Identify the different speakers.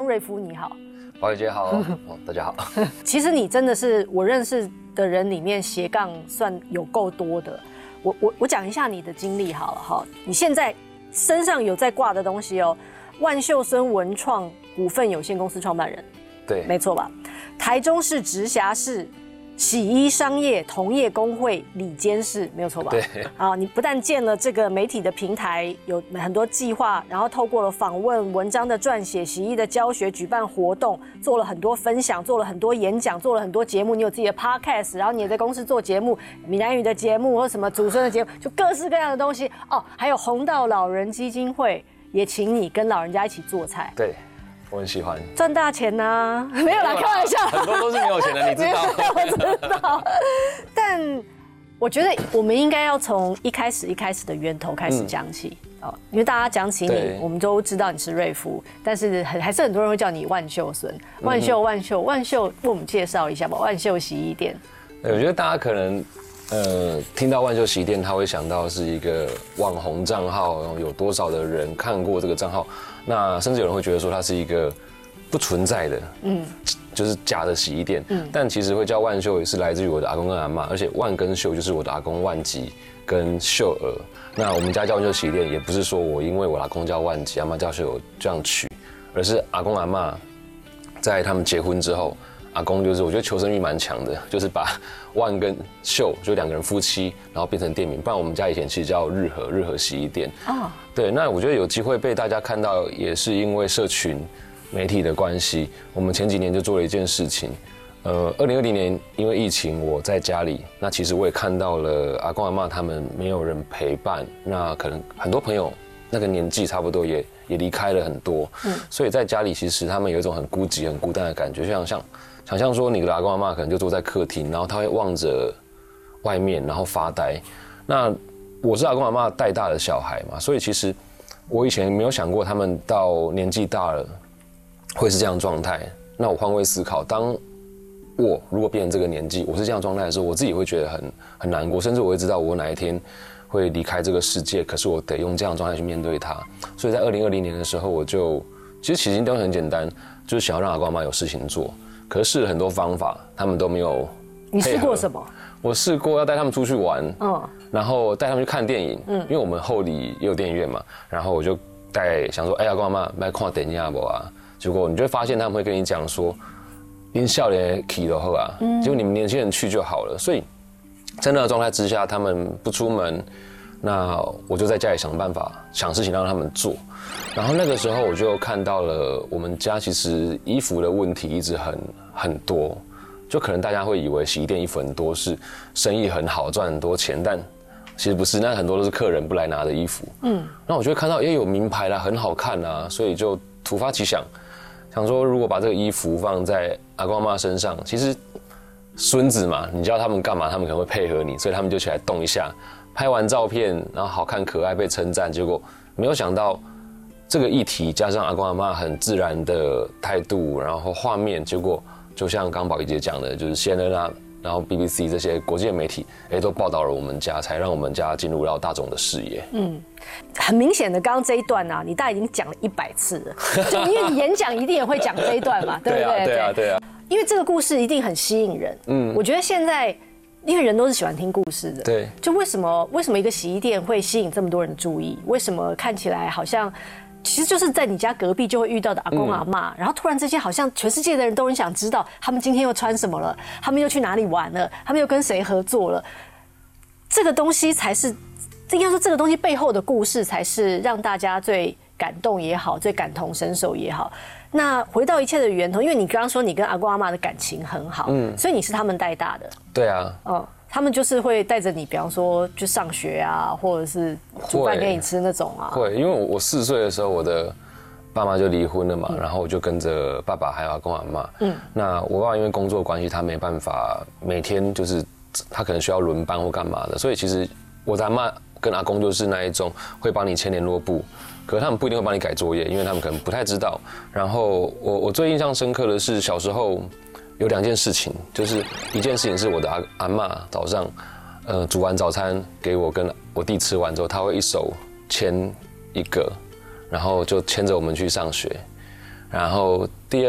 Speaker 1: 瑞夫你好。
Speaker 2: 宝仪姐好，大家好。
Speaker 1: 其实你真的是我认识的人里面斜杠算有够多的。我讲一下你的经历好了哈。你现在身上有在挂的东西哦，万秀孙文创股份有限公司创办人，
Speaker 2: 对，
Speaker 1: 没错吧？台中市直辖市洗衣商业同业工会理监事，没有错吧？
Speaker 2: 对。
Speaker 1: 啊，你不但建了这个媒体的平台，有很多计划，然后透过了访问、文章的撰写、洗衣的教学、举办活动，做了很多分享，做了很多演讲，做了很多节目。你有自己的 podcast， 然后你也在公司做节目，闽南语的节目或什么祖孙的节目，就各式各样的东西哦。还有红道老人基金会也请你跟老人家一起做菜。
Speaker 2: 对。我很喜欢
Speaker 1: 赚大钱呐、没有啦，开玩笑，
Speaker 2: 很多都是没有钱的，你知道？
Speaker 1: 我知道，但我觉得我们应该要从一开始的源头开始讲起哦，因为大家讲起你，我们都知道你是瑞夫，但是还是很多人会叫你万秀孙，万秀，为我们介绍一下吧，万秀洗衣店。
Speaker 2: 我觉得大家可能听到万秀洗衣店，他会想到是一个网红账号，有多少的人看过这个账号。那甚至有人会觉得说它是一个不存在的，就是假的洗衣店。但其实会叫万秀也是来自于我的阿公跟阿嬷，而且万跟秀就是我的阿公万吉跟秀儿。那我们家叫万秀洗衣店，也不是说我因为我阿公叫万吉，阿嬷叫秀儿这样取，而是阿公阿嬷在他们结婚之后，阿公就是我觉得求生欲蛮强的，就是把万跟秀就两个人夫妻，然后变成店名。不然我们家以前其实叫日和洗衣店。对，那我觉得有机会被大家看到，也是因为社群媒体的关系。我们前几年就做了一件事情，2020年因为疫情我在家里，那其实我也看到了阿公阿嬷他们没有人陪伴，那可能很多朋友那个年纪差不多也离开了很多，所以在家里其实他们有一种很孤寂、很孤单的感觉，就想象说你的阿公阿嬷可能就坐在客厅，然后他会望着外面，然后发呆。那我是阿公阿嬷带大的小孩嘛，所以其实我以前没有想过他们到年纪大了会是这样的状态。那我换位思考，当我如果变成这个年纪，我是这样的状态的时候，我自己会觉得很难过，甚至我会知道我哪一天会离开这个世界，可是我得用这样的状态去面对它。所以在2020年的时候，我就其实起心动念很简单，就是想要让阿公阿嬷有事情做。可是试了很多方法，他们都没有。
Speaker 1: 你试过什么？
Speaker 2: 我试过要带他们出去玩，然后带他们去看电影，因为我们后里也有电影院嘛，然后我就想说，阿公阿嬷来看电影不啊？结果你就会发现他们会跟你讲说，因少年去就好啊，结果你们年轻人去就好了。所以在那个状态之下，他们不出门，那我就在家里想办法想事情让他们做。然后那个时候我就看到了我们家其实衣服的问题一直很多。就可能大家会以为洗衣店衣服很多是生意很好赚很多钱，但其实不是，那很多都是客人不来拿的衣服。那我就会看到也有名牌啦，很好看啊，所以就突发奇想说如果把这个衣服放在阿公阿嬷身上，其实孙子嘛，你叫他们干嘛，他们可能会配合你，所以他们就起来动一下，拍完照片，然后好看可爱被称赞，结果没有想到这个议题加上阿公阿嬷很自然的态度，然后画面，结果就像刚宝仪姐讲的，就是 CNN 啊，然后 BBC 这些国际的媒体，都报道了我们家，才让我们家进入到大众的视野。
Speaker 1: 很明显的，刚刚这一段啊，你大概已经讲了100次了，就因为你演讲一定也会讲这一段嘛，对不对？
Speaker 2: 对啊。
Speaker 1: 因为这个故事一定很吸引人。我觉得现在因为人都是喜欢听故事的，
Speaker 2: 对，
Speaker 1: 就为什么一个洗衣店会吸引这么多人注意？为什么看起来好像？其实就是在你家隔壁就会遇到的阿公阿嬷，然后突然之间好像全世界的人都很想知道他们今天又穿什么了，他们又去哪里玩了，他们又跟谁合作了。这个东西才是，应该说这个东西背后的故事才是让大家最感动也好，最感同身受也好。那回到一切的源头，因为你刚刚说你跟阿公阿嬷的感情很好，所以你是他们带大的。
Speaker 2: 对啊。
Speaker 1: 他们就是会带着你，比方说去上学啊，或者是煮饭给你吃那种啊。
Speaker 2: 会，因为我4岁的时候，我的爸妈就离婚了嘛，然后我就跟着爸爸还有阿公阿嬷。那我爸爸因为工作关系，他没办法每天就是他可能需要轮班或干嘛的，所以其实我的阿嬷跟阿公就是那一种会帮你签联络簿，可是他们不一定会帮你改作业，因为他们可能不太知道。然后我最印象深刻的是小时候。有2件事情，就是一件事情是我的阿嬷早上，煮完早餐给我跟我弟吃完之后，他会一手牵一个，然后就牵着我们去上学。 然后第二